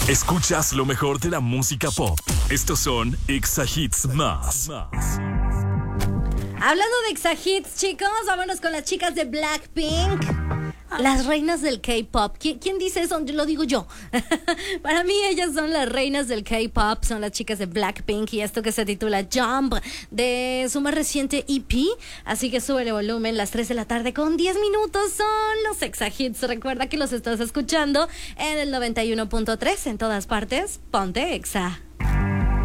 Escuchas lo mejor de la música pop. Estos son Exa Hits Más. Hablando de Exa Hits, chicos, vámonos con las chicas de Blackpink. Las reinas del K-pop. ¿Quién dice eso? Lo digo yo. Para mí ellas son las reinas del K-pop, son las chicas de Blackpink y esto que se titula Jump de su más reciente EP. Así que sube el volumen, las 3 de la tarde con 10 minutos son los Exa Hits. Recuerda que los estás escuchando en el 91.3 en todas partes. Ponte Exa.